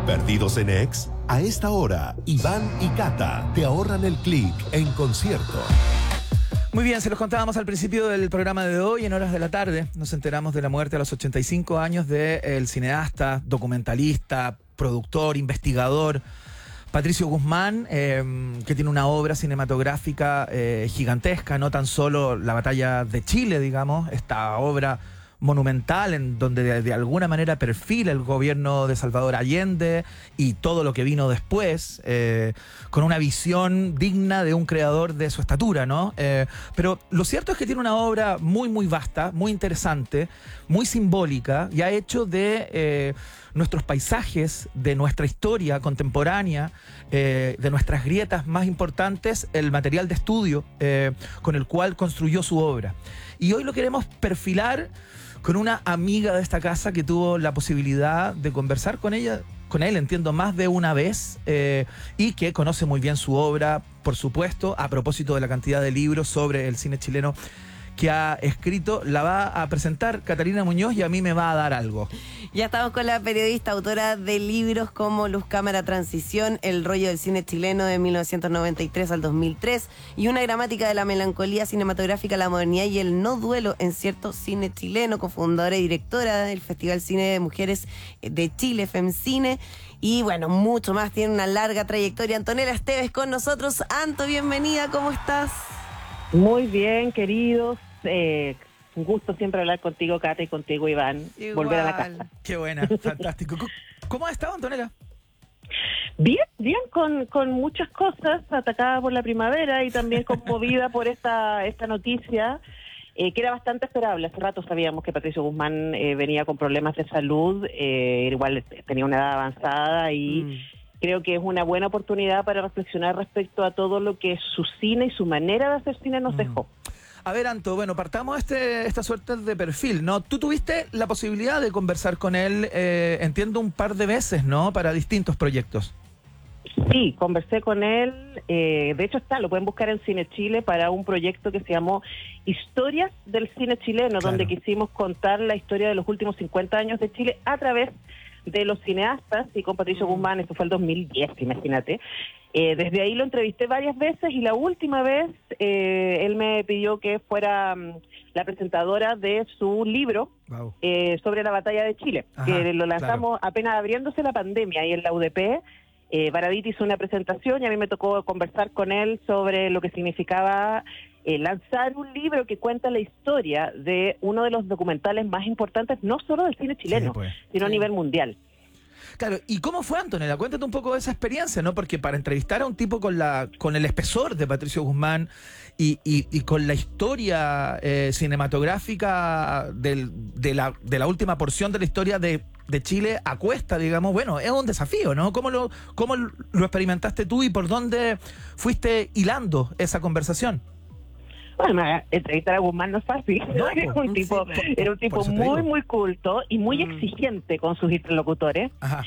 ¿Perdidos en Ex? A esta hora, Iván y Cata te ahorran el clic en concierto. Muy bien, se los contábamos al principio del programa de hoy. En horas de la tarde nos enteramos de la muerte a los 85 años del cineasta, documentalista, productor, investigador Patricio Guzmán, que tiene una obra cinematográfica gigantesca, no tan solo La Batalla de Chile, digamos, esta obra monumental en donde de alguna manera perfila el gobierno de Salvador Allende y todo lo que vino después, con una visión digna de un creador de su estatura, ¿no? Pero lo cierto es que tiene una obra muy, muy vasta, muy interesante, muy simbólica, y ha hecho de nuestros paisajes, de nuestra historia contemporánea, de nuestras grietas más importantes, el material de estudio con el cual construyó su obra. Y hoy lo queremos perfilar con una amiga de esta casa que tuvo la posibilidad de conversar con él, entiendo, más de una vez, y que conoce muy bien su obra, por supuesto, a propósito de la cantidad de libros sobre el cine chileno que ha escrito. La va a presentar Catalina Muñoz y a mí me va a dar algo. Ya estamos con la periodista, autora de libros como Luz, Cámara, Transición, El rollo del cine chileno de 1993 al 2003 y Una gramática de la melancolía cinematográfica, la modernidad y el no duelo en cierto cine chileno, cofundadora y directora del Festival Cine de Mujeres de Chile, FEMCINE, y bueno, mucho más. Tiene una larga trayectoria. Antonella Esteves con nosotros. Anto, bienvenida, ¿cómo estás? Muy bien, queridos. Un gusto siempre hablar contigo, Cata, y contigo, Iván. Igual. Volver a la casa. Qué buena, fantástico. ¿Cómo has estado, Antonella? Bien, con muchas cosas, atacada por la primavera y también conmovida por esta noticia, que era bastante esperable. Hace rato sabíamos que Patricio Guzmán venía con problemas de salud, igual tenía una edad avanzada y creo que es una buena oportunidad para reflexionar respecto a todo lo que su cine y su manera de hacer cine nos dejó. A ver, Anto, bueno, partamos esta suerte de perfil, ¿no? Tú tuviste la posibilidad de conversar con él, entiendo, un par de veces, ¿no? Para distintos proyectos. Sí, conversé con él, de hecho lo pueden buscar en Cine Chile para un proyecto que se llamó Historias del Cine Chileno, claro, donde quisimos contar la historia de los últimos 50 años de Chile a través de los cineastas, y con Patricio Guzmán, eso fue el 2010, imagínate. Desde ahí lo entrevisté varias veces y la última vez él me pidió que fuera la presentadora de su libro sobre la batalla de Chile. Ajá, que lo lanzamos apenas abriéndose la pandemia ahí en la UDP. Baradit hizo una presentación y a mí me tocó conversar con él sobre lo que significaba lanzar un libro que cuenta la historia de uno de los documentales más importantes, no solo del cine chileno, sino a nivel mundial. Claro, ¿y cómo fue, Antonella? Cuéntate un poco de esa experiencia, ¿no? Porque para entrevistar a un tipo con el espesor de Patricio Guzmán y con la historia cinematográfica de la última porción de la historia de Chile a cuesta, digamos, bueno, es un desafío, ¿no? ¿Cómo lo experimentaste tú y por dónde fuiste hilando esa conversación? Bueno, entrevistar a Guzmán no es fácil. No, era un tipo muy culto y muy exigente con sus interlocutores. Ajá.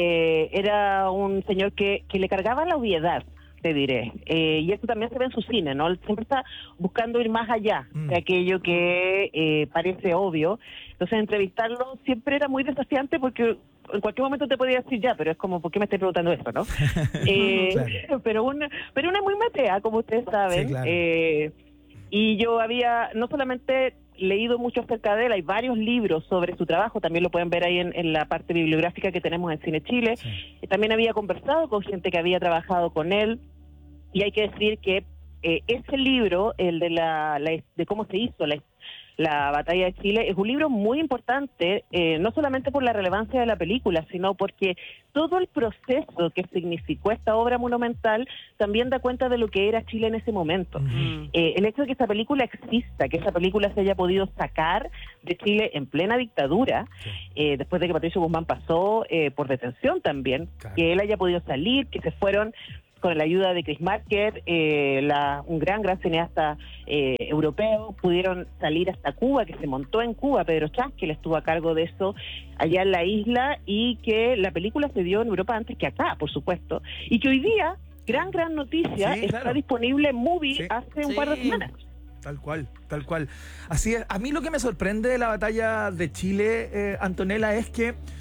Era un señor que le cargaba la obviedad, te diré. Y eso también se ve en su cine, ¿no? Él siempre está buscando ir más allá de aquello que parece obvio. Entonces, entrevistarlo siempre era muy desafiante porque en cualquier momento te podía decir pero es como, ¿por qué me estás preguntando eso, no? Claro. Pero una muy matea, como ustedes saben. Sí, claro. Y yo había no solamente leído mucho acerca de él, hay varios libros sobre su trabajo, también lo pueden ver ahí en la parte bibliográfica que tenemos en Cine Chile. Sí. También había conversado con gente que había trabajado con él, y hay que decir que ese libro, el de cómo se hizo la batalla de Chile, es un libro muy importante, no solamente por la relevancia de la película, sino porque todo el proceso que significó esta obra monumental también da cuenta de lo que era Chile en ese momento. El hecho de que esa película exista, que esa película se haya podido sacar de Chile en plena dictadura, después de que Patricio Guzmán pasó por detención también, claro, que él haya podido salir, que se fueron con la ayuda de Chris Marker, un gran cineasta europeo, pudieron salir hasta Cuba, que se montó en Cuba, Pedro Chasquel estuvo a cargo de eso allá en la isla, y que la película se dio en Europa antes que acá, por supuesto, y que hoy día, gran noticia, está disponible en Movie hace un par de semanas. Tal cual. Así es. A mí lo que me sorprende de la batalla de Chile, Antonella, es que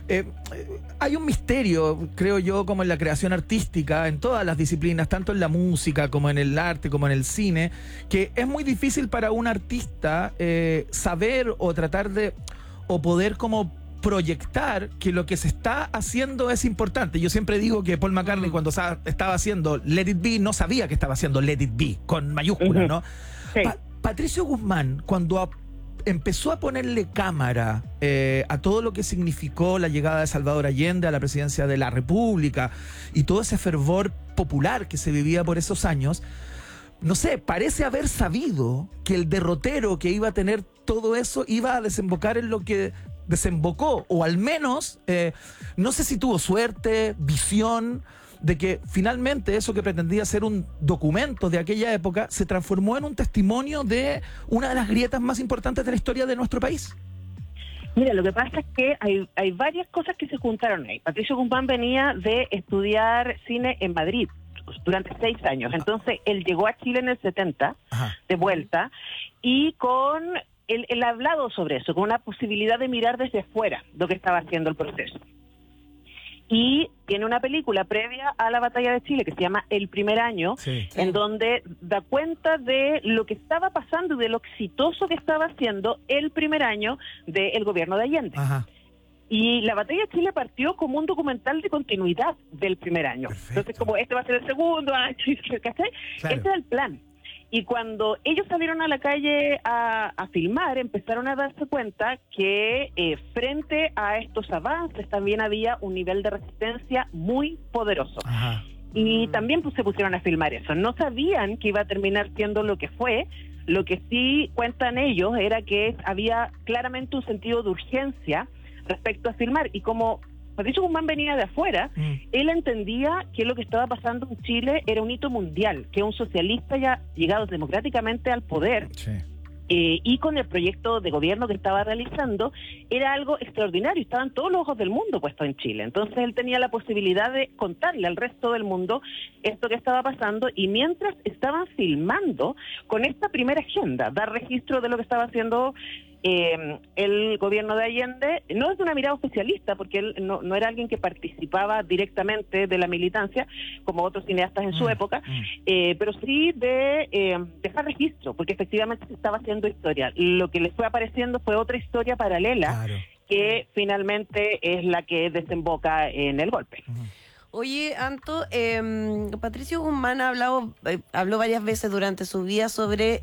Hay un misterio, creo yo, como en la creación artística, en todas las disciplinas, tanto en la música como en el arte, como en el cine, que es muy difícil para un artista saber o tratar de, o poder como proyectar que lo que se está haciendo es importante. Yo siempre digo que Paul McCartney cuando estaba haciendo Let It Be no sabía que estaba haciendo Let It Be, con mayúsculas, ¿no? Sí. Patricio Guzmán, cuando empezó a ponerle cámara a todo lo que significó la llegada de Salvador Allende a la presidencia de la República y todo ese fervor popular que se vivía por esos años, no sé, parece haber sabido que el derrotero que iba a tener todo eso iba a desembocar en lo que desembocó, o al menos, no sé si tuvo suerte, visión, de que finalmente eso que pretendía ser un documento de aquella época se transformó en un testimonio de una de las grietas más importantes de la historia de nuestro país. Mira, lo que pasa es que hay varias cosas que se juntaron ahí. Patricio Guzmán venía de estudiar cine en Madrid durante 6 años. Entonces, él llegó a Chile en el 70, de vuelta, y él ha hablado sobre eso, con una posibilidad de mirar desde afuera lo que estaba haciendo el proceso. Y tiene una película previa a la batalla de Chile que se llama El Primer Año, en donde da cuenta de lo que estaba pasando y de lo exitoso que estaba haciendo el primer año del gobierno de Allende. Ajá. Y la batalla de Chile partió como un documental de continuidad del primer año. Perfecto. Entonces, como este va a ser el segundo año, ¿cachai? Claro. Ese era el plan. Y cuando ellos salieron a la calle a filmar, empezaron a darse cuenta que frente a estos avances también había un nivel de resistencia muy poderoso. Ajá. Y también se pusieron a filmar eso. No sabían que iba a terminar siendo lo que fue. Lo que sí cuentan ellos era que había claramente un sentido de urgencia respecto a filmar. Y como Patricio Guzmán venía de afuera, él entendía que lo que estaba pasando en Chile era un hito mundial, que un socialista ya llegado democráticamente al poder, y con el proyecto de gobierno que estaba realizando, era algo extraordinario, estaban todos los ojos del mundo puestos en Chile. Entonces él tenía la posibilidad de contarle al resto del mundo esto que estaba pasando, y mientras estaban filmando con esta primera agenda, dar registro de lo que estaba haciendo el gobierno de Allende, no es de una mirada oficialista, porque él no era alguien que participaba directamente de la militancia, como otros cineastas en su época, pero sí de dejar registro, porque efectivamente se estaba haciendo historia. Lo que les fue apareciendo fue otra historia paralela, que finalmente es la que desemboca en el golpe. Oye, Anto, Patricio Guzmán habló varias veces durante su vida sobre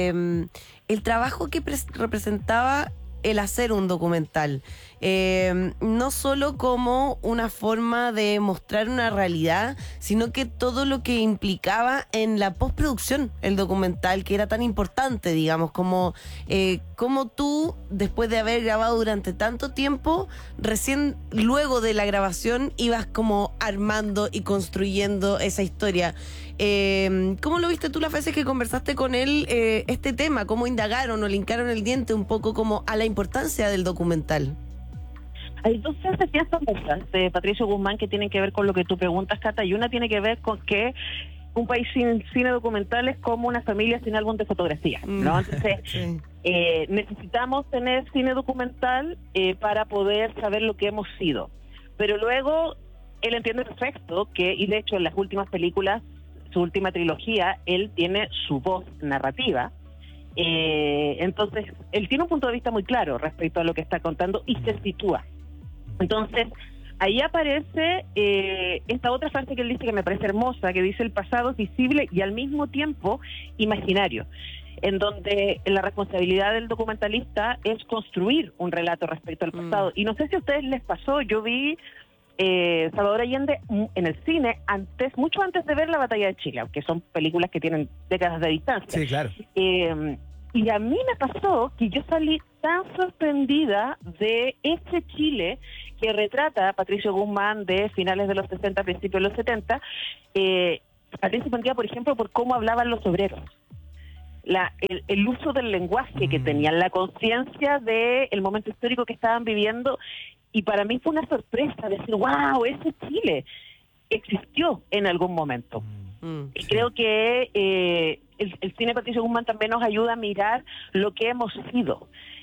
el trabajo que representaba el hacer un documental. No solo como una forma de mostrar una realidad, sino que todo lo que implicaba en la postproducción, el documental, que era tan importante, digamos, como tú, después de haber grabado durante tanto tiempo, recién luego de la grabación ibas como armando y construyendo esa historia. ¿Cómo lo viste tú las veces que conversaste con él este tema? ¿Cómo indagaron o le hincaron el diente un poco como a la importancia del documental? Hay dos frases bien famosas de Patricio Guzmán que tienen que ver con lo que tú preguntas, Cata, y una tiene que ver con que un país sin cine documental es como una familia sin álbum de fotografía, ¿no? Entonces, necesitamos tener cine documental para poder saber lo que hemos sido. Pero luego, él entiende perfecto que, y de hecho en las últimas películas, su última trilogía, él tiene su voz narrativa. Entonces, él tiene un punto de vista muy claro respecto a lo que está contando y se sitúa. Entonces, ahí aparece esta otra frase que él dice que me parece hermosa, que dice: el pasado es visible y al mismo tiempo imaginario, en donde la responsabilidad del documentalista es construir un relato respecto al pasado. Y no sé si a ustedes les pasó, yo vi Salvador Allende en el cine mucho antes de ver la batalla de Chile, aunque son películas que tienen décadas de distancia. Sí, claro. Y a mí me pasó que yo salí tan sorprendida de ese Chile que retrata Patricio Guzmán de finales de los 60, principios de los 70. Salí sorprendida, por ejemplo, por cómo hablaban los obreros. El uso del lenguaje que tenían, la conciencia del momento histórico que estaban viviendo. Y para mí fue una sorpresa decir, wow, ese Chile existió en algún momento. Y creo que el cine Patricio Guzmán también nos ayuda a mirar lo que hemos sido.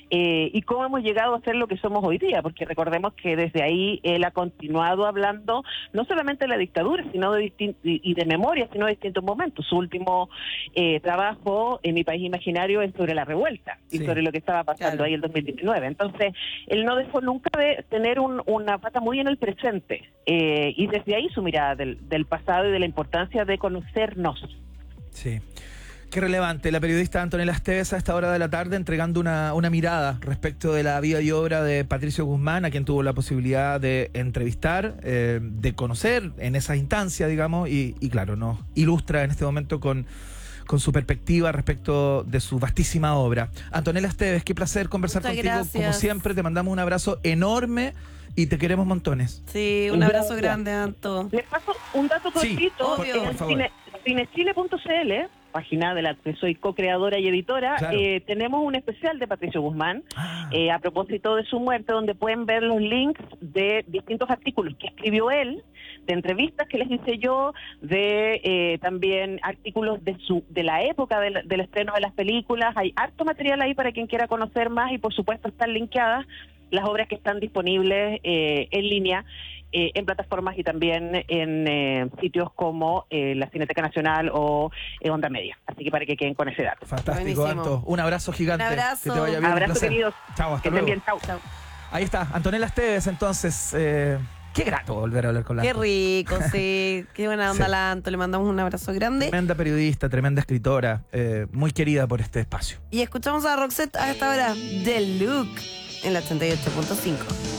y cómo hemos llegado a ser lo que somos hoy día, porque recordemos que desde ahí él ha continuado hablando no solamente de la dictadura, sino de memoria, sino de distintos momentos. Su último trabajo en Mi País Imaginario es sobre la revuelta y sobre lo que estaba pasando ahí en el 2019. Entonces, él no dejó nunca de tener una pata muy en el presente, y desde ahí su mirada del pasado y de la importancia de conocernos. Sí. Qué relevante. La periodista Antonella Esteves a esta hora de la tarde entregando una mirada respecto de la vida y obra de Patricio Guzmán, a quien tuvo la posibilidad de entrevistar, de conocer en esa instancia, digamos, y claro, nos ilustra en este momento con su perspectiva respecto de su vastísima obra. Antonella Esteves, qué placer conversar contigo. Gracias. Como siempre, te mandamos un abrazo enorme y te queremos montones. Sí, un abrazo grande, Anto. Les paso un dato cortito. Por favor. Cinechile.cl, página de la que soy co-creadora y editora, tenemos un especial de Patricio Guzmán a propósito de su muerte, donde pueden ver los links de distintos artículos que escribió él, de entrevistas que les hice yo, de también artículos de la época del estreno de las películas. Hay harto material ahí para quien quiera conocer más, y por supuesto están linkeadas las obras que están disponibles en línea, en plataformas y también en sitios como la Cineteca Nacional o Onda Media. Así que para que queden con ese dato. Fantástico, Buenísimo. Anto. Un abrazo gigante. Un abrazo. Que te vaya bien. Abrazo, queridos. Chao, hasta que luego. estén bien. Chao. Ahí está, Antonella Esteves, entonces. Qué grato volver a hablar con la Qué Anto. rico, sí. Qué buena onda, Sí. la Anto. Le mandamos un abrazo grande. Tremenda periodista, tremenda escritora, muy querida por este espacio. Y escuchamos a Roxette a esta hora de Look en la 88.5.